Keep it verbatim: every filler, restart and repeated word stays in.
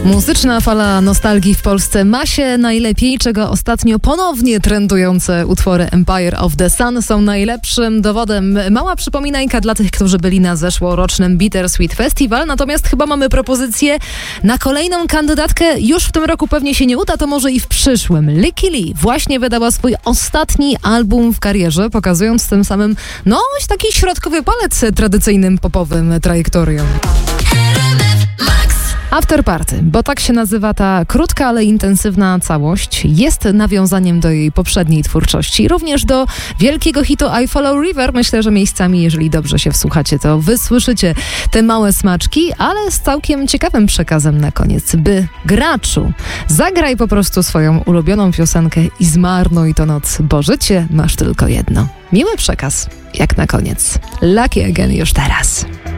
Muzyczna fala nostalgii w Polsce ma się najlepiej, czego ostatnio ponownie trendujące utwory Empire of the Sun są najlepszym dowodem. Mała przypominajka dla tych, którzy byli na zeszłorocznym Bittersweet Festival, natomiast chyba mamy propozycję na kolejną kandydatkę. Już w tym roku pewnie się nie uda, to może i w przyszłym. Lykke Li właśnie wydała swój ostatni album w karierze, pokazując tym samym no taki środkowy palec tradycyjnym popowym trajektorią. After Party, bo tak się nazywa ta krótka, ale intensywna całość, jest nawiązaniem do jej poprzedniej twórczości, również do wielkiego hitu I Follow River. Myślę, że miejscami, jeżeli dobrze się wsłuchacie, to wysłyszycie te małe smaczki, ale z całkiem ciekawym przekazem na koniec, by graczu, zagraj po prostu swoją ulubioną piosenkę i zmarnuj to noc, bo życie masz tylko jedno. Miły przekaz, jak na koniec. Lucky Again już teraz.